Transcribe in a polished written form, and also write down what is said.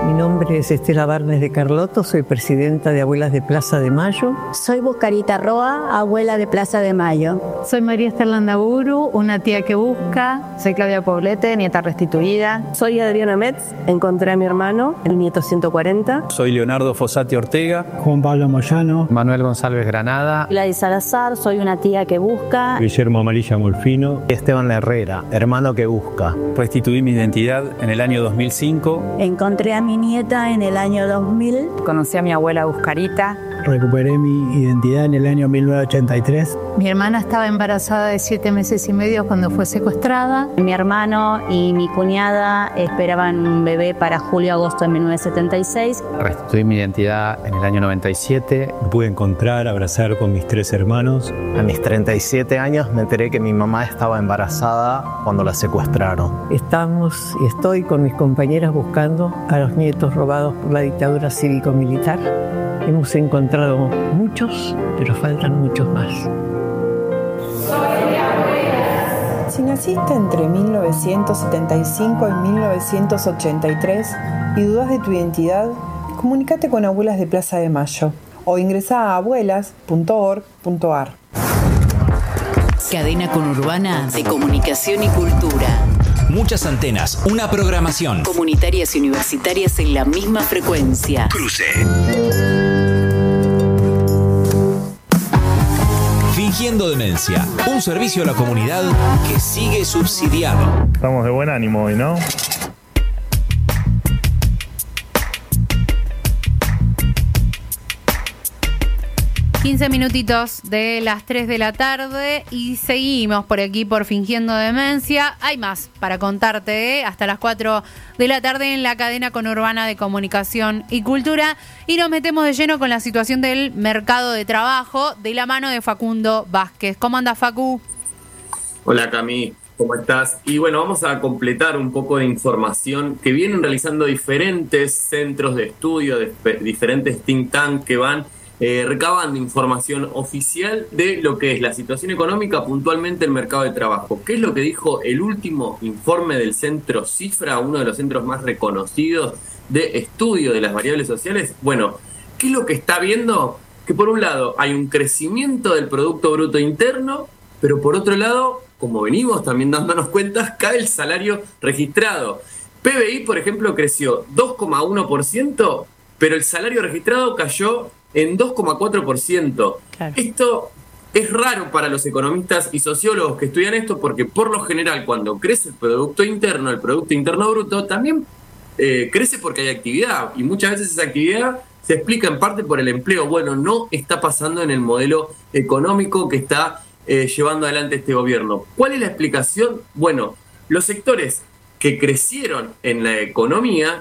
Mi nombre es Estela Barnes de Carlotto, soy presidenta de Abuelas de Plaza de Mayo. Soy Buscarita Roa, abuela de Plaza de Mayo. Soy María Esther Landaburu, una tía que busca. Soy Claudia Poblete, nieta restituida. Soy Adriana Metz, encontré a mi hermano, el nieto 140. Soy Leonardo Fossati Ortega. Juan Pablo Moyano. Manuel González Granada. Gladys Salazar, soy una tía que busca. Guillermo Amarilla Molfino. Esteban Herrera, hermano que busca. Restituí mi identidad en el año 2005. Encontré a mi nieta en el año 2000. Conocí a mi abuela Buscarita. Recuperé mi identidad en el año 1983. Mi hermana estaba embarazada de 7 meses y medio cuando fue secuestrada. Mi hermano y mi cuñada esperaban un bebé para julio-agosto de 1976. Restituí mi identidad en el año 97. Me pude encontrar, abrazar con mis 3 hermanos. A mis 37 años me enteré que mi mamá estaba embarazada cuando la secuestraron. Estamos y estoy con mis compañeras buscando a los nietos robados por la dictadura cívico-militar. Hemos encontrado muchos, pero faltan muchos más. Si naciste entre 1975 y 1983 y dudas de tu identidad, comunícate con Abuelas de Plaza de Mayo o ingresá a abuelas.org.ar. Cadena conurbana de comunicación y cultura. Muchas antenas, una programación. Comunitarias y universitarias en la misma frecuencia. Cruce. Fingiendo Demencia, un servicio a la comunidad que sigue subsidiado. Estamos de buen ánimo hoy, ¿no? Minutitos de las 3 de la tarde y seguimos por aquí por Fingiendo Demencia. Hay más para contarte, hasta las 4 de la tarde en la cadena conurbana de comunicación y cultura. Y nos metemos de lleno con la situación del mercado de trabajo de la mano de Facundo Vázquez. ¿Cómo anda, Facu? Hola, Cami. ¿Cómo estás? Y bueno, vamos a completar un poco de información que vienen realizando diferentes centros de estudio, diferentes think tank que van recabando información oficial de lo que es la situación económica, puntualmente el mercado de trabajo. ¿Qué es lo que dijo el último informe del centro Cifra, uno de los centros más reconocidos de estudio de las variables sociales? Bueno, ¿qué es lo que está viendo? Que por un lado hay un crecimiento del Producto Bruto Interno, pero por otro lado, como venimos también dándonos cuenta, cae el salario registrado. PBI, por ejemplo, creció 2,1%, pero el salario registrado cayó en 2,4%. Claro. Esto es raro para los economistas y sociólogos que estudian esto porque por lo general cuando crece el Producto Interno Bruto, también crece porque hay actividad y muchas veces esa actividad se explica en parte por el empleo. Bueno, no está pasando en el modelo económico que está llevando adelante este gobierno. ¿Cuál es la explicación? Bueno, los sectores que crecieron en la economía